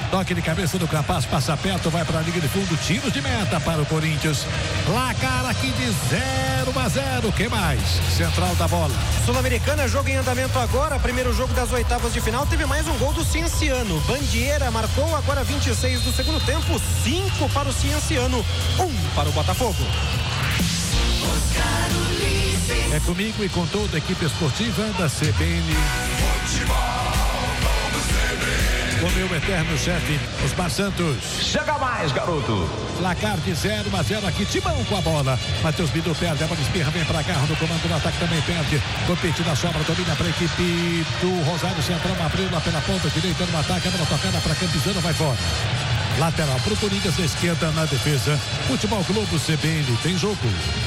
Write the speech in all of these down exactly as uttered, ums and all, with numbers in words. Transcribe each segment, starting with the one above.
Toque de cabeça do Capaz, passa perto, vai para a linha de fundo, tiro de meta para o Corinthians. Placar aqui de zero a zero. Que mais? Central da bola. Sul-Americana, jogo em andamento agora. Primeiro jogo das oitavas de final. Teve mais um gol do Cienciano. Bandieira marcou agora vinte e seis do segundo tempo. cinco para o Cienciano, um para o Botafogo. É comigo e com toda a equipe esportiva da C B N. Com meu eterno chefe, Osmar Santos. Chega mais, garoto. Placar de zero a zero aqui, Timão com a bola. Matheus Bidu perde, a bola espirra, vem pra cá, no comando do ataque também perde. Compete na sobra, domina pra equipe do Rosário Central, abriu lá pela ponta direita no ataque, a bola tocada pra Campizano, vai fora. Lateral pro Corinthians, na esquerda, na defesa. Futebol Globo C B N, tem jogo.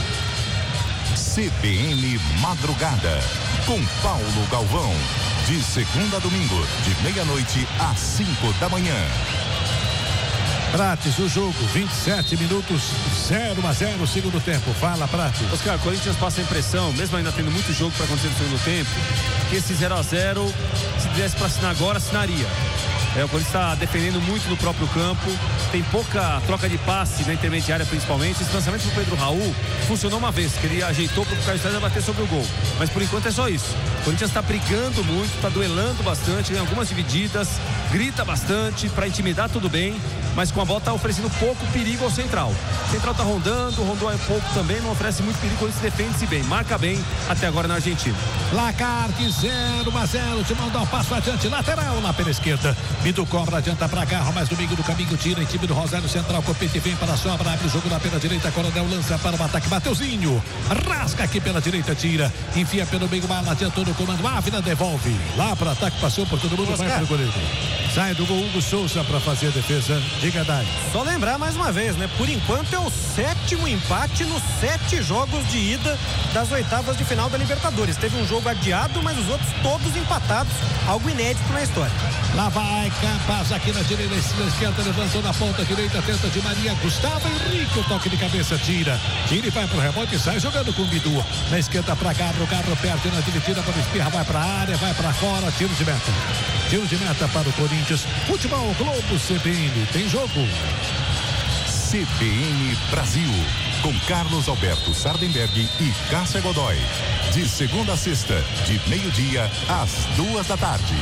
C B N Madrugada, com Paulo Galvão. De segunda a domingo, de meia-noite às cinco da manhã. Prates, o jogo, vinte e sete minutos, zero a zero, segundo tempo. Fala, Prates. Oscar, o Corinthians passa a impressão, mesmo ainda tendo muito jogo para acontecer no segundo tempo, que esse zero a zero, se desse para assinar agora, assinaria. É, o Corinthians está defendendo muito no próprio campo, tem pouca troca de passe na intermediária principalmente. Esse lançamento do Pedro Raul funcionou uma vez, que ele ajeitou para o Caio César bater sobre o gol. Mas por enquanto é só isso. O Corinthians está brigando muito, está duelando bastante, ganha algumas divididas, grita bastante para intimidar, tudo bem, mas com a bola está oferecendo pouco perigo ao Central. O Central está rondando, rondou um pouco também, não oferece muito perigo, o Corinthians defende-se bem, marca bem até agora na Argentina. Placar de zero a zero, te mandar um passo adiante, lateral lá pela esquerda. Bidu cobra, adianta pra cá, mais domingo do caminho, tira em time do Rosário Central, compete, vem para a sobra, abre o jogo lá pela direita, Coronel lança para o ataque, Mateuzinho, rasga aqui pela direita, tira, enfia pelo meio, bala, adiantou no comando, Ávila devolve, lá para o ataque, passou por todo mundo, vai para o goleiro. Sai do gol Hugo Souza para fazer a defesa. Diga, Dai. Só lembrar mais uma vez, né? Por enquanto é o sétimo empate nos sete jogos de ida das oitavas de final da Libertadores. Teve um jogo adiado, mas os outros todos empatados. Algo inédito na história. Lá vai Capaz aqui na direita, na esquerda, levantou na ponta direita, tenta de Maria, Gustavo Henrique, o toque de cabeça, tira. Tira e vai pro rebote e sai jogando com o Bidu. Na esquerda pra cá, o carro perde na dividida, para espirra, vai pra área, vai pra fora, tiro de meta. Tiro de meta para o Corinthians. Futebol Globo C B N, tem jogo. C B N Brasil, com Carlos Alberto Sardenberg e Cássia Godoy. De segunda a sexta, de meio-dia às duas da tarde.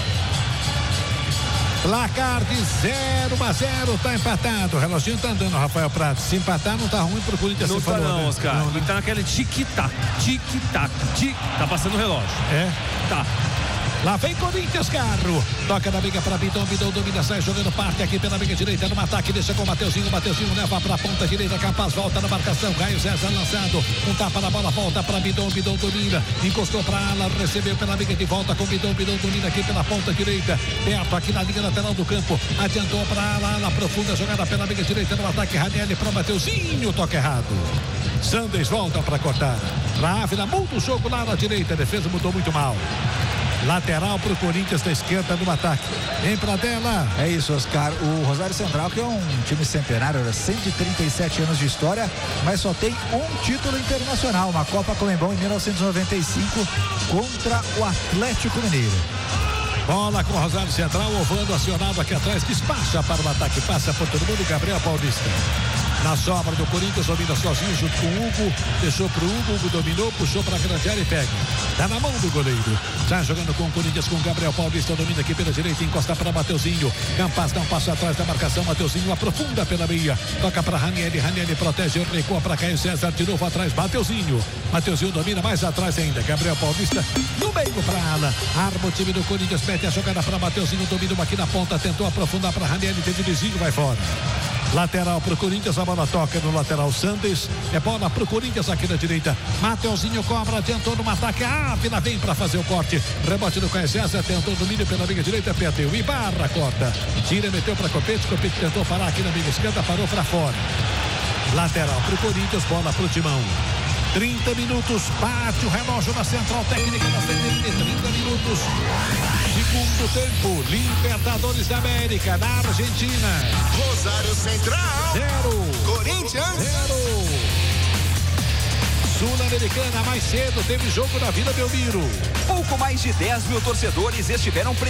Placar de zero a zero, tá empatado. O reloginho tá andando, Rafael Prato. Se empatar, não tá ruim pro Corinthians. Não tá falou, não, né? Oscar. Não, né? Tá naquele tic-tac, tic-tac, tic. Tá passando o relógio. É? Tá. Lá vem Corinthians, carro. Toca na briga para Bidon, Bidon domina, sai jogando parte aqui pela briga direita, no ataque, deixa com o Mateuzinho, Mateuzinho leva para a ponta direita, Capaz, volta na marcação, Caio César lançado, um tapa na bola, volta para Bidon, Bidon domina, encostou para ala, recebeu pela briga de volta com Bidon, Bidon domina aqui pela ponta direita, perto aqui na linha lateral do campo, adiantou para ala, ala profunda, jogada pela briga direita, no ataque, Ranieri para Mateuzinho, toque errado. Sanders volta para cortar, para Ávila, muda o jogo lá na direita, a defesa mudou muito mal. Lateral pro Corinthians da esquerda no ataque. Vem pra dela. É isso, Oscar. O Rosário Central, que é um time centenário, cento e trinta e sete anos de história, mas só tem um título internacional, uma Copa Conmebol em mil novecentos e noventa e cinco contra o Atlético Mineiro. Bola com o Rosário Central, Ovando acionado aqui atrás, despacha para o ataque, passa por todo mundo, Gabriel Paulista. Na sobra do Corinthians, domina sozinho junto com o Hugo, deixou pro Hugo, Hugo dominou, puxou para a grande área e pega. Tá na mão do goleiro. Sai jogando com o Corinthians, com o Gabriel Paulista, domina aqui pela direita, encosta para Mateuzinho. Campas dá um passo atrás da marcação, Mateuzinho aprofunda pela meia, toca para Ranieri, Ranieri protege, recua para Caio César, de novo atrás, Mateuzinho. Mateuzinho domina mais atrás ainda, Gabriel Paulista no meio para ala, arma o time do Corinthians, mete a jogada para Mateuzinho, domina aqui na ponta, tentou aprofundar para Ranieri, teve desvio, vai fora. Lateral pro Corinthians, a bola toca no lateral Sanders, é bola pro Corinthians aqui na direita, Mateuzinho cobra, tentou no ataque, a Ávila vem para fazer o corte, rebote do Caio César, tentou domínio pela linha direita, perdeu, e barra, corta, tira, meteu para Copete, Copete tentou parar aqui na linha esquerda, parou para fora. Lateral pro Corinthians, bola pro Timão. trinta minutos, bate o relógio na central técnica da C B N, trinta minutos. Segundo tempo, Libertadores da América, na Argentina. Rosário Central. Zero. Corinthians. Zero. Sul-Americana, mais cedo, teve jogo na Vila Belmiro. Pouco mais de dez mil torcedores estiveram presentes.